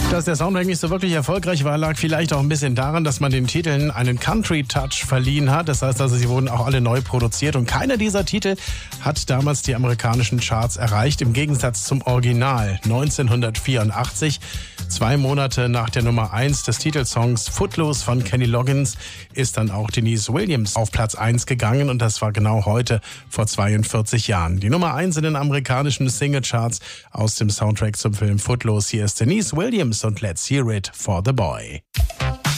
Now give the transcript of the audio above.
Dass der Soundtrack nicht so wirklich erfolgreich war, lag vielleicht auch ein bisschen daran, dass man den Titeln einen Country-Touch verliehen hat. Das heißt also, sie wurden auch alle neu produziert und keiner dieser Titel hat damals die amerikanischen Charts erreicht, im Gegensatz zum Original 1984. 2 Monate nach der Nummer 1 des Titelsongs Footloose von Kenny Loggins ist dann auch Denise Williams auf Platz 1 gegangen und das war genau heute vor 42 Jahren. Die Nummer 1 in den amerikanischen Singlecharts aus dem Soundtrack zum Film Footloose. Hier ist Denise Williams und Let's Hear It for the Boy.